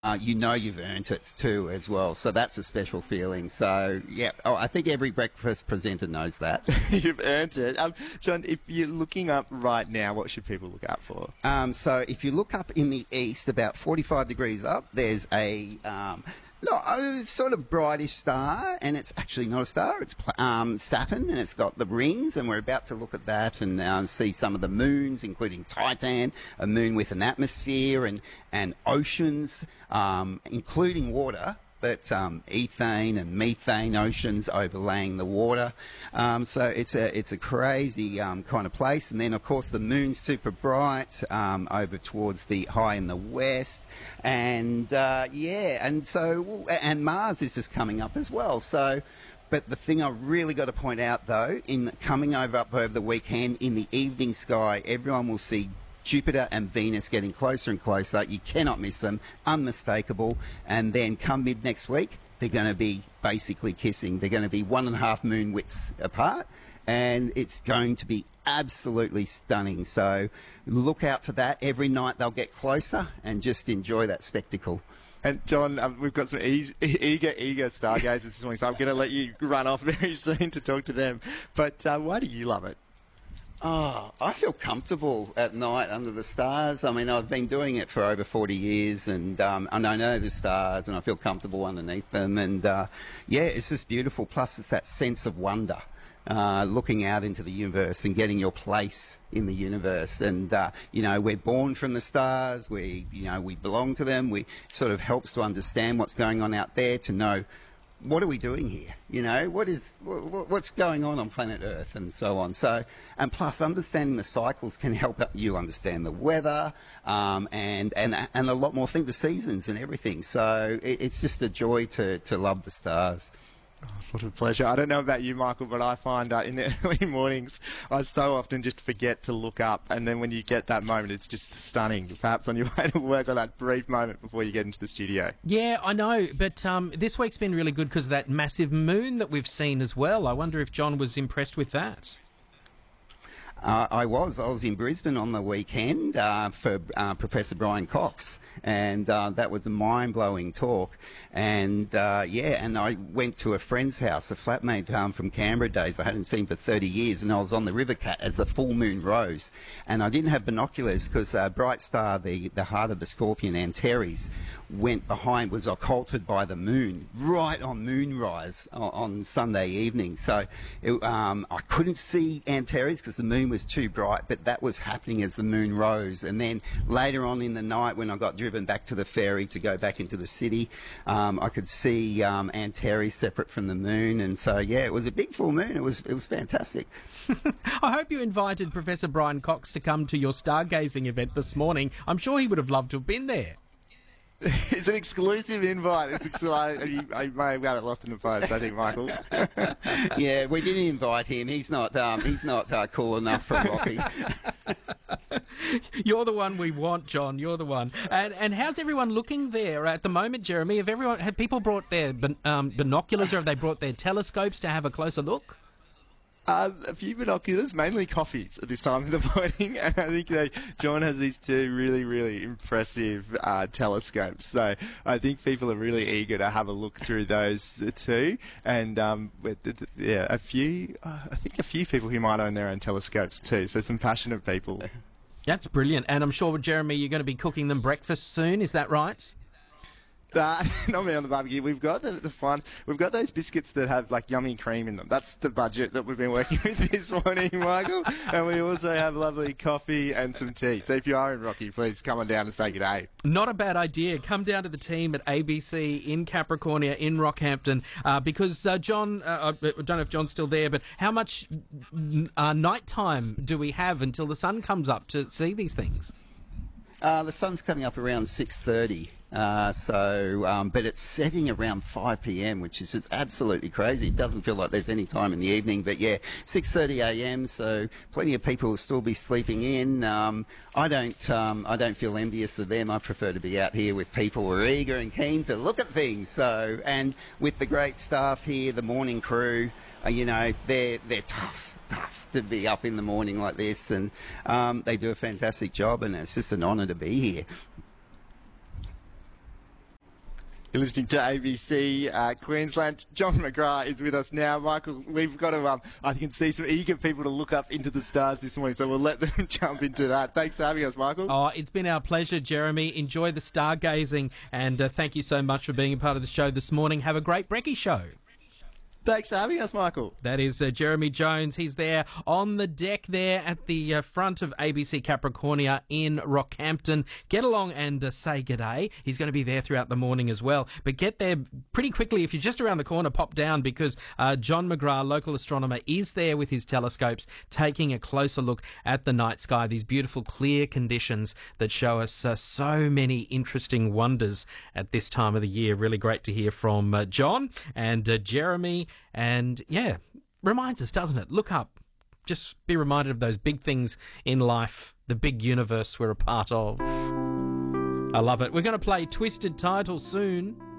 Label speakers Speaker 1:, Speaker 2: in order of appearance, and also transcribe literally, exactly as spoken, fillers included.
Speaker 1: uh, you know you've earned it too as well. So that's a special feeling. So yeah, oh, I think every breakfast presenter knows that.
Speaker 2: You've earned it. Um, John, if you're looking up right now, what should people look out for?
Speaker 1: Um, so if you look up in the east, about forty-five degrees up, there's a um, no, uh, sort of brightish star, and it's actually not a star. It's pl- um, Saturn, and it's got the rings, and we're about to look at that and uh, see some of the moons, including Titan, a moon with an atmosphere, and and oceans, um, including water. But um, ethane and methane oceans overlaying the water, um, so it's a it's a crazy um, kind of place. And then of course the moon's super bright um, over towards the high in the west, and uh, yeah, and so and Mars is just coming up as well. So. But the thing I really got to point out, though, in coming over up over the weekend in the evening sky, everyone will see Jupiter and Venus getting closer and closer. You cannot miss them, unmistakable. And then come mid next week, they're going to be basically kissing. They're going to be one and a half moon widths apart, and it's going to be absolutely stunning. So look out for that. Every night they'll get closer, and just enjoy that spectacle.
Speaker 2: And John, um, we've got some eas- eager, eager stargazers this morning, so I'm going to let you run off very soon to talk to them. But uh, why do you love it?
Speaker 1: Oh, I feel comfortable at night under the stars. I mean, I've been doing it for over forty years, and um, and I know the stars, and I feel comfortable underneath them. And uh, yeah, it's just beautiful. Plus, it's that sense of wonder, uh, looking out into the universe and getting your place in the universe. And uh, you know, we're born from the stars. We, you know, we belong to them. We it sort of helps to understand what's going on out there, to know, what are we doing here? You know, what is what, what's going on on planet Earth, and so on. So, and plus, understanding the cycles can help you understand the weather, um, and and and a lot more things, the seasons and everything. So, it, it's just a joy to to love the stars.
Speaker 2: Oh, what a pleasure. I don't know about you, Michael, but I find uh, in the early mornings, I so often just forget to look up. And then when you get that moment, it's just stunning. Perhaps on your way to work, or that brief moment before you get into the studio.
Speaker 3: Yeah, I know. But um, this week's been really good because of that massive moon that we've seen as well. I wonder if John was impressed with that.
Speaker 1: Uh, I was. I was in Brisbane on the weekend uh, for uh, Professor Brian Cox, and uh, that was a mind-blowing talk. And uh, yeah, and I went to a friend's house, a flatmate um, from Canberra days I hadn't seen for thirty years, and I was on the River Cat as the full moon rose. And I didn't have binoculars because uh, Bright Star, the, the heart of the scorpion, Antares, went behind, was occulted by the moon right on moonrise on, on Sunday evening. So it, um, I couldn't see Antares because the moon was too bright, but that was happening as the moon rose. And then later on in the night, when I got driven back to the ferry to go back into the city, um, I could see um, Antares separate from the moon. And so, yeah, it was a big full moon. It was it was fantastic.
Speaker 3: I hope you invited Professor Brian Cox to come to your stargazing event this morning. I'm sure he would have loved to have been there.
Speaker 2: It's an exclusive invite. It's exclusive. I may have got it lost in the post, I think, Michael.
Speaker 1: Yeah, we didn't invite him. He's not. Um, he's not uh, cool enough for Rocky.
Speaker 3: You're the one we want, John. You're the one. And and how's everyone looking there at the moment, Jeremy? Have everyone have people brought their bin, um, binoculars, or have they brought their telescopes to have a closer look?
Speaker 2: Uh, a few binoculars, mainly coffees at this time of the morning, and I think they, John has these two really, really impressive uh, telescopes. So I think people are really eager to have a look through those too. And um, yeah, a few, uh, I think a few people who might own their own telescopes too. So some passionate people.
Speaker 3: That's brilliant. And I'm sure, Jeremy, you're going to be cooking them breakfast soon. Is that right?
Speaker 2: Uh, not me on the barbecue. We've got the, the fun. We've got those biscuits that have like yummy cream in them. That's the budget that we've been working with this morning, Michael. And we also have lovely coffee and some tea. So if you are in Rocky, please come on down and say good day. Not
Speaker 3: a bad idea. Come down to the team at A B C in Capricornia in Rockhampton uh, because uh, John. Uh, I don't know if John's still there, but how much uh, night time do we have until the sun comes up to see these things?
Speaker 1: Uh, the sun's coming up around six thirty. Uh, so, um, but it's setting around five p.m., which is just absolutely crazy. It doesn't feel like there's any time in the evening, but yeah, six thirty a.m. So plenty of people will still be sleeping in. Um, I don't, um, I don't feel envious of them. I prefer to be out here with people who are eager and keen to look at things. So, and with the great staff here, the morning crew, uh, you know, they're they're tough. tough to be up in the morning like this, and um, they do a fantastic job, and it's just an honour to be here.
Speaker 2: You're listening to A B C uh, Queensland. John McGrath is with us now. Michael, we've got to, um, I can see some eager people to look up into the stars this morning, so we'll let them jump into that. Thanks for having us, Michael.
Speaker 3: Oh, it's been our pleasure, Jeremy. Enjoy the stargazing, and uh, thank you so much for being a part of the show this morning. Have a great brekkie show.
Speaker 2: Thanks for having us, Michael.
Speaker 3: That is uh, Jeremy Jones. He's there on the deck there at the uh, front of A B C Capricornia in Rockhampton. Get along and uh, say g'day. He's going to be there throughout the morning as well. But get there pretty quickly. If you're just around the corner, pop down, because uh, John McGrath, local astronomer, is there with his telescopes taking a closer look at the night sky. These beautiful clear conditions that show us uh, so many interesting wonders at this time of the year. Really great to hear from uh, John and uh, Jeremy. And yeah, reminds us, doesn't it? Look up. Just be reminded of those big things in life, the big universe we're a part of. I love it. We're going to play Twisted Title soon.